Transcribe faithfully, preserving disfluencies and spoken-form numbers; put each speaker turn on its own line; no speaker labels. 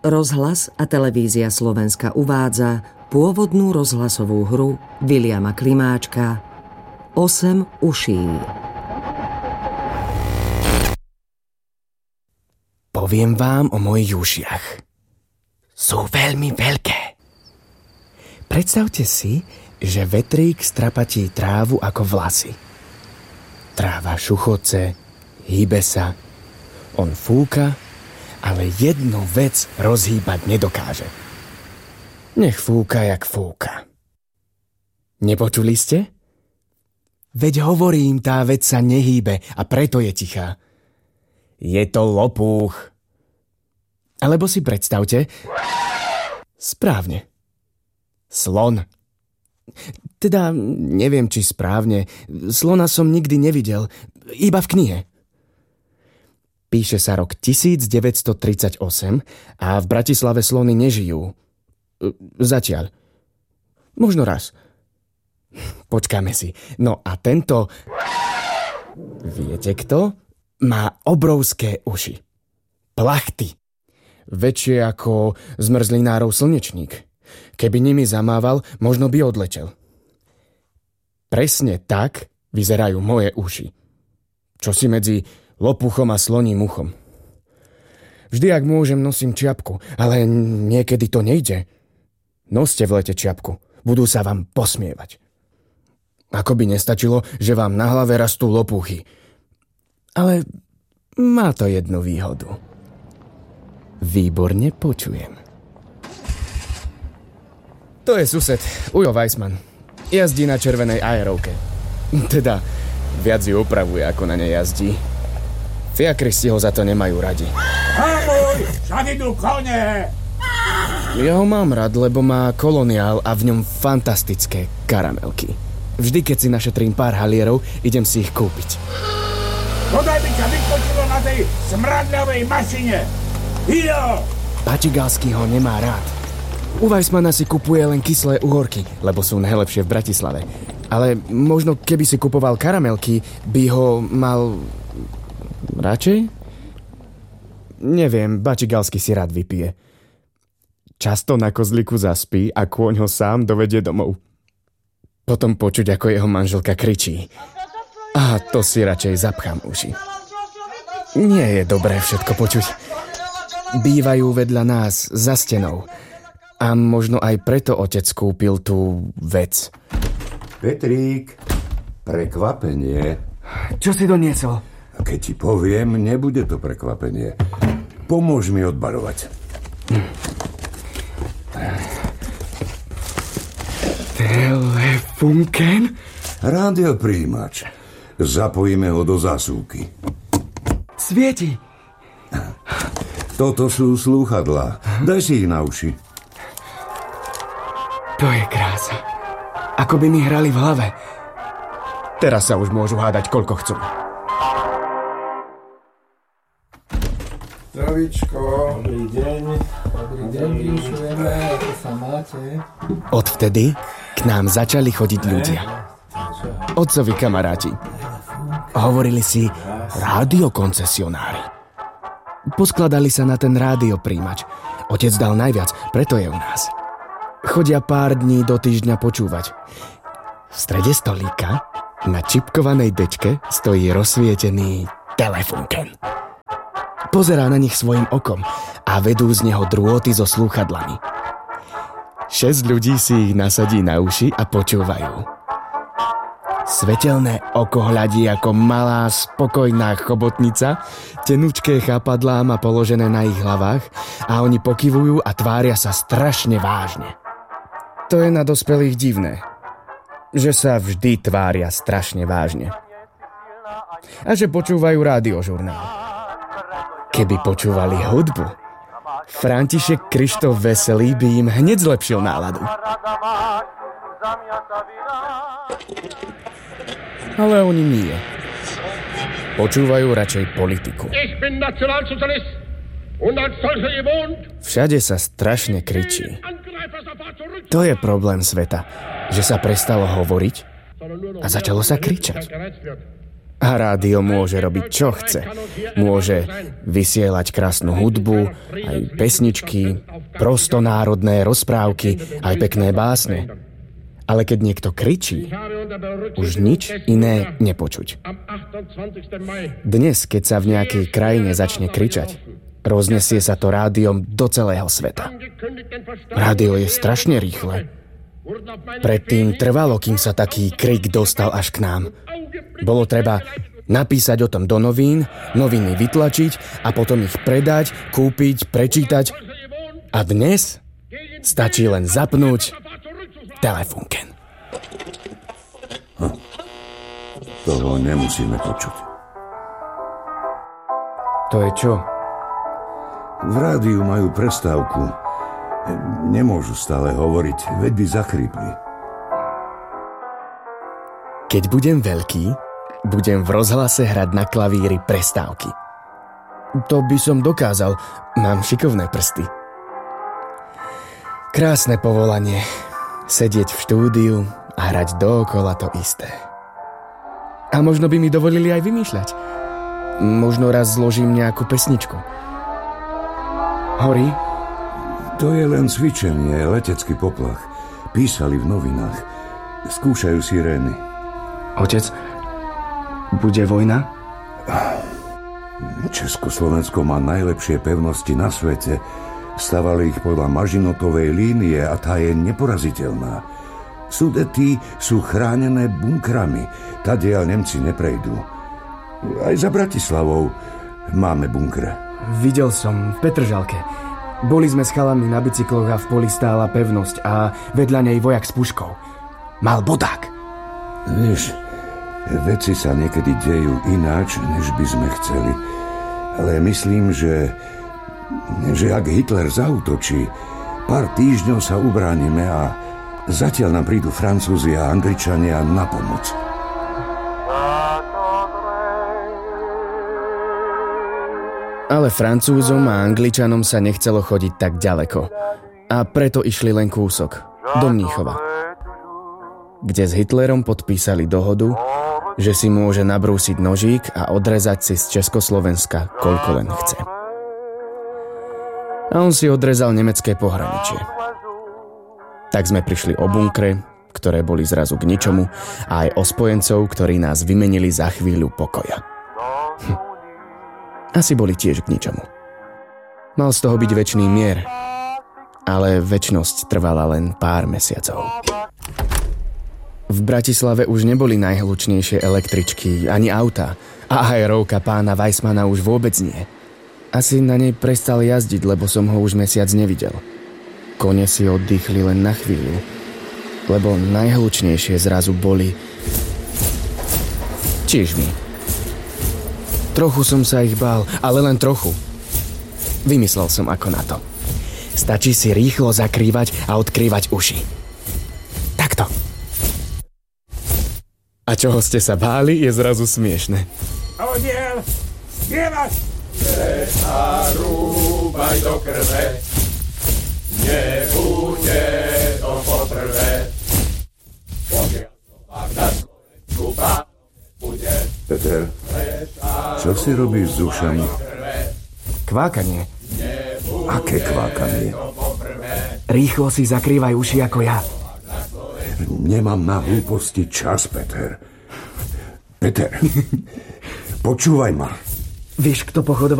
Rozhlas a televízia Slovenska uvádza pôvodnú rozhlasovú hru Viliama Klimáčka Osem uší.
Poviem vám o mojich ušiach. Sú veľmi veľké. Predstavte si, že vetrík strapatí trávu ako vlasy. Tráva šuchoce, hýbe sa. On fúka, ale jednu vec rozhýbať nedokáže. Nech fúka, jak fúka. Nepočuli ste? Veď hovorím, tá vec sa nehýbe a preto je tichá. Je to lopúch. Alebo si predstavte... Správne. Slon. Teda neviem, či správne. Slona som nikdy nevidel. Iba v knihe. Píše sa rok devätnásťtridsaťosem a v Bratislave slony nežijú. Zatiaľ. Možno raz. Počkáme si. No a tento... Viete kto? Má obrovské uši. Plachty. Väčšie ako zmrzlinárov slnečník. Keby nimi zamával, možno by odletel. Presne tak vyzerajú moje uši. Čosi medzi lopuchom a sloním uchom. Vždy, ak môžem, nosím čiapku, ale niekedy to nejde. Noste v lete čiapku. Budú sa vám posmievať. Ako by nestačilo, že vám na hlave rastú lopuchy. Ale má to jednu výhodu. Výborne počujem. To je sused, Ujo Weissman. Jazdí na červenej aerovke. Teda, viac ju upravuje, ako na nej jazdí. Fiakristi ho za to nemajú radi.
Hamuj, však idú kone!
Ja ho mám rád, lebo má koloniál a v ňom fantastické karamelky. Vždy, keď si našetrím pár halierov, idem si ich kúpiť.
Podaj by ťa vyskočilo na tej smradľavej mašine! Ido!
Pačigalský ho nemá rád. U Weissmana si kupuje len kyslé uhorky, lebo sú najlepšie v Bratislave. Ale možno keby si kupoval karamelky, by ho mal... radšej? Neviem, Bačigalský si rád vypije. Často na kozliku zaspí a kôň ho sám dovedie domov. Potom počuť, ako jeho manželka kričí. A to si radšej zapchám uši. Nie je dobré všetko počuť. Bývajú vedľa nás za stenou. A možno aj preto otec kúpil tú vec.
Petrík, prekvapenie.
Čo si doniesol?
Keď ti poviem, nebude to prekvapenie. Pomôž mi odbarovať.
Telefunken?
Rádiopríjimač. Zapojíme ho do zásuvky.
Svieti.
Toto sú slúchadlá. Daj si ich na uši.
To je krása. Ako by mi hrali v hlave. Teraz sa už môžu hádať, koľko chcú.
Zdravíčko. Dobrý deň. Dobrý deň, využujeme, ako sa máte.
Odvtedy k nám začali chodiť ľudia. Otcovi kamaráti. Hovorili si rádiokoncesionári. Poskladali sa na ten rádiopríjimač. Otec dal najviac, preto je u nás. Chodia pár dní do týždňa počúvať. V strede stolíka na čipkovanej dečke stojí rozsvietený telefunken. Pozerá na nich svojim okom a vedú z neho drôty so slúchadlami. Šesť ľudí si ich nasadí na uši a počúvajú. Svetelné oko hľadí ako malá, spokojná chobotnica, tenučké chápadlá má položené na ich hlavách a oni pokyvujú a tvária sa strašne vážne. To je na dospelých divné, že sa vždy tvária strašne vážne. A že počúvajú rádiožurnál. Keby počúvali hudbu, František Krištof Veselý by im hneď zlepšil náladu. Ale oni nie. Počúvajú radšej politiku. Všade sa strašne kričí. To je problém sveta, že sa prestalo hovoriť a začalo sa kričať. A rádio môže robiť, čo chce. Môže vysielať krásnu hudbu, aj pesničky, prostonárodné rozprávky, aj pekné básne. Ale keď niekto kričí, už nič iné nepočuť. Dnes, keď sa v nejakej krajine začne kričať, roznesie sa to rádiom do celého sveta. Rádio je strašne rýchle. Predtým trvalo, kým sa taký krik dostal až k nám. Bolo treba napísať o tom do novín, noviny vytlačiť a potom ich predať, kúpiť, prečítať. A dnes stačí len zapnúť telefónken.
Hm. Toho nemusíme počuť.
To je čo?
V rádiu majú prestávku. Nemôžu stále hovoriť, veď by zachrypli.
Keď budem veľký, budem v rozhlase hrať na klavíri prestávky. To by som dokázal, mám šikovné prsty. Krásne povolanie, sedieť v štúdiu a hrať dookola to isté. A možno by mi dovolili aj vymýšľať. Možno raz zložím nejakú pesničku. Horí?
To je len cvičenie, letecký poplach. Písali v novinách. Skúšajú sirény.
Otec, bude vojna?
Československo má najlepšie pevnosti na svete. Stavali ich podľa Mažinotovej línie a tá je neporaziteľná. Sudety sú chránené bunkrami. Tadiaľ Nemci neprejdú. Aj za Bratislavou máme bunkre.
Videl som v Petržalke. Boli sme s chalami na bicykloch a v poli stála pevnosť a vedľa nej vojak s puškou. Mal bodák.
Vieš, veci sa niekedy dejú ináč, než by sme chceli. Ale myslím, že, že ak Hitler zaútočí, pár týždňov sa ubránime a zatiaľ nám prídu Francúzi a Angličania na pomoc.
Ale Francúzom a Angličanom sa nechcelo chodiť tak ďaleko. A preto išli len kúsok, do Mníchova, kde s Hitlerom podpísali dohodu, že si môže nabrúsiť nožík a odrezať si z Československa, koľko len chce. A on si odrezal nemecké pohraničie. Tak sme prišli o bunkre, ktoré boli zrazu k ničomu, a aj o spojencov, ktorí nás vymenili za chvíľu pokoja. Hm. Asi boli tiež k ničomu. Mal z toho byť večný mier, ale večnosť trvala len pár mesiacov. V Bratislave už neboli najhlučnejšie električky ani auta a aerovka pána Weissmana už vôbec nie. Asi na nej prestal jazdiť, lebo som ho už mesiac nevidel. Kone si oddychli len na chvíľu, lebo najhlučnejšie zrazu boli čižmy. Trochu som sa ich bál, ale len trochu. Vymyslel som ako na to. Stačí si rýchlo zakrývať a odkrývať uši. Takto. A čoho ste sa báli, je zrazu smiešne.
Odiel, spievať!
Nezarúbaj do krve, nebude to poprvé. Pokiaľ to pak na Slovensku pánom bude.
Peter, čo si robíš s ušami?
Kvákanie.
Aké kvákanie?
Rýchlo si zakrývaj uši ako ja.
Nemám na hlúposti čas, Peter. Peter, počúvaj ma.
Vieš, kto pochodoval